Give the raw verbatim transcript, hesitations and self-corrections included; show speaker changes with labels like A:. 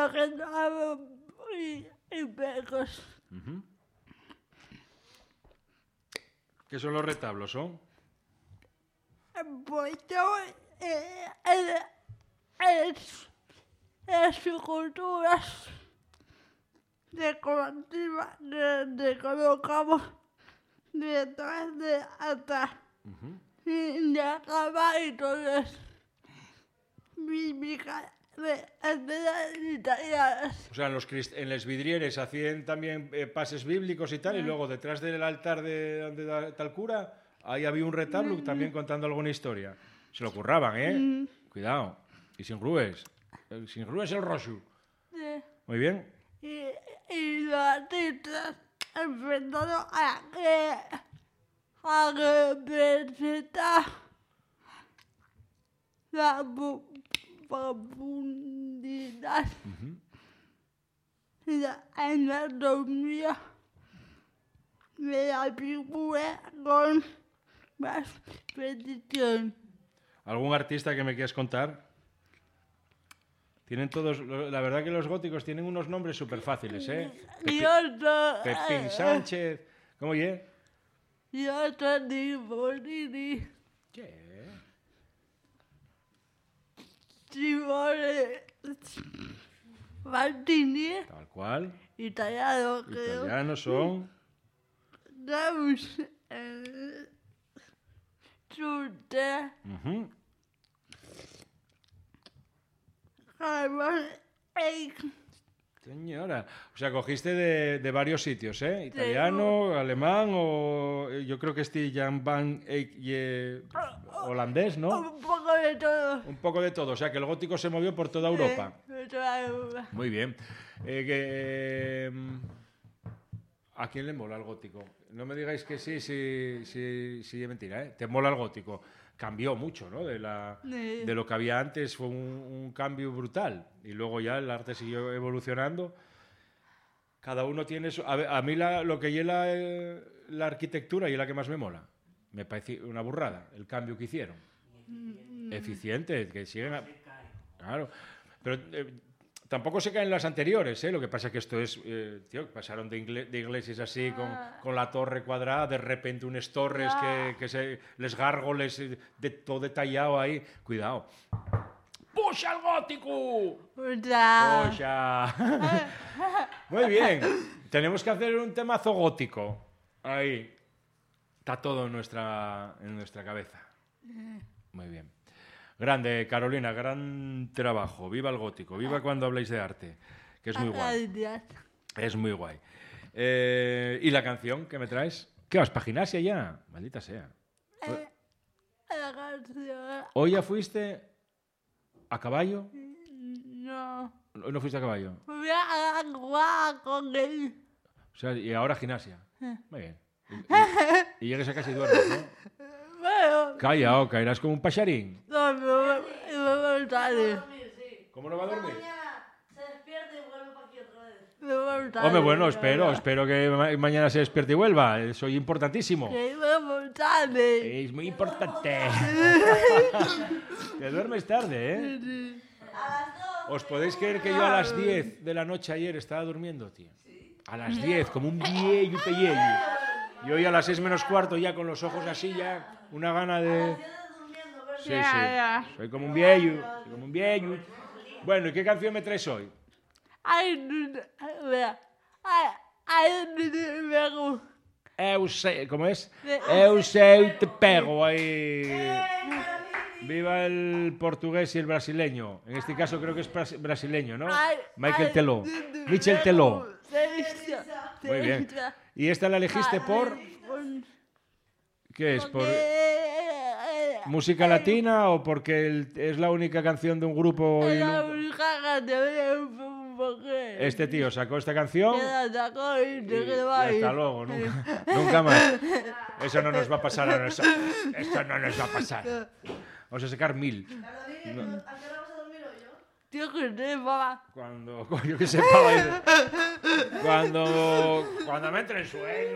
A: retablos y, y perros.
B: Uh-huh. ¿Qué son los retablos? ¿Son?
A: Pues yo, eh, eh, es, es esculturas decorativas que, que colocamos detrás de atrás.
B: Uh-huh.
A: Y de acaba y todo es mímica de escenas italianas.
B: O sea, en los, crist- en los vidrieres hacían también eh, pases bíblicos y tal, y luego detrás del altar de donde da tal cura, ahí había un retablo también contando alguna historia. Se lo curraban, ¿eh?
A: Mm.
B: Cuidado. Y sin rubes. Eh, Sin rubes el roshu.
A: Sí.
B: Muy bien.
A: Y, y los artistas empezaron a que a representar la bu- profundidad y la anatomía de la figura con más precisión.
B: ¿Algún artista que me quieras contar? Tienen todos, lo- la verdad que los góticos tienen unos nombres súper fáciles, ¿eh?
A: Y
B: Pepi-
A: otro,
B: Pepín Sánchez. ¿Cómo oye?
A: y otro tipo, Lili.
B: ¿Qué?
A: Simone Martini,
B: Tal cual.
A: italiano, creo.
B: Italianos son.
A: Damos eh, Chute,
B: Ujú.
A: Carmen, Eich,
B: Señora. O sea, cogiste de, de varios sitios, ¿eh? Italiano, alemán o. eh, Yo creo que este Jan van Eyck y, eh, holandés, ¿no?
A: un poco de todo.
B: Un poco de todo. O sea, que el gótico se movió por toda Europa.
A: Eh, de toda Europa.
B: Muy bien. Eh, que, eh, ¿a quién le mola el gótico? No me digáis que sí, sí, sí, sí, es mentira, ¿eh? Te mola el gótico. Cambió mucho, ¿no? De, la,
A: Sí.
B: de lo que había antes fue un, un cambio brutal. Y luego ya el arte siguió evolucionando. Cada uno tiene su... A, ver, a mí la, lo que lleva la, la arquitectura y es la que más me mola. Me parece una burrada el cambio que hicieron. Eficiente, que siguen... A... Claro. Pero eh, tampoco se caen las anteriores, ¿eh? Lo que pasa es que esto es... Eh, tío, pasaron de, ingle- de iglesias así con, con la torre cuadrada, de repente unas torres que, que se... Les gárgoles, eh, de, todo detallado ahí. Cuidado. ¡Puxa el gótico!
A: Puta.
B: ¡Puxa! Muy bien. Tenemos que hacer un temazo gótico. Ahí. Está todo en nuestra, en nuestra cabeza. Muy bien. Grande, Carolina, gran trabajo. Viva el gótico, viva cuando habléis de arte, que es muy guay.
A: Gracias.
B: Es muy guay. Eh, ¿Y la canción que me traes? ¿Qué vas, para gimnasia ya? Maldita sea.
A: Eh, la canción.
B: ¿Hoy ya fuiste a caballo?
A: No.
B: ¿Hoy no fuiste a caballo?
A: Voy a jugar con él.
B: O sea, y ahora gimnasia. Muy bien. Y, y- y llegues a casa y duermes, ¿no?
A: Bueno,
B: Calla, o caerás como un pacharín.
A: no, me voy me voy tarde.
B: ¿Cómo no va a dormir?
C: Se despierta y vuelve para aquí otra vez.
A: Me voy tarde.
B: Hombre, bueno, espero,
A: ¿verdad?
B: espero que ma- mañana se despierte y vuelva. Eh, Soy importantísimo.
A: Que me voy tarde.
B: Es muy importante. Te duermes tarde, ¿eh?
C: A las dos.
B: ¿Os podéis creer que yo a las diez de la noche ayer estaba durmiendo, tío? A las diez, como un viejo pellejo. Y hoy a las seis menos cuarto ya con los ojos así ya, una gana de...
C: Durmiendo, pero
B: Sí,
A: Ya,
B: sí.
A: ya.
B: Soy como un viejo, soy como un viejo. Bueno, ¿y qué canción me traes hoy?
A: Ay, vea. Ay, ay, me gusta.
B: Eu sei, ¿cómo es? Eu sei te pego ahí. Viva el portugués y el brasileño. En este caso creo que es bras- brasileño, ¿no? Michael Teló. Michel Teló. Muy bien. ¿Y esta la elegiste por? ¿Qué es? ¿Por música latina o porque el- es la única canción de un grupo? y
A: La
B: nu-
A: única canción porque
B: Este tío sacó esta canción.
A: me la sacó y
B: Y,
A: te
B: y
A: quedó ahí.
B: hasta luego, nunca, nunca más. Eso no nos va a pasar a nosotros. Esto no nos va a pasar. Vamos a sacar mil.
C: Carolina, ¿a qué hora vas a dormir hoy, yo?
A: Tío, que te va.
B: Cuando, yo que sepa, cuando, cuando me entre el sueño.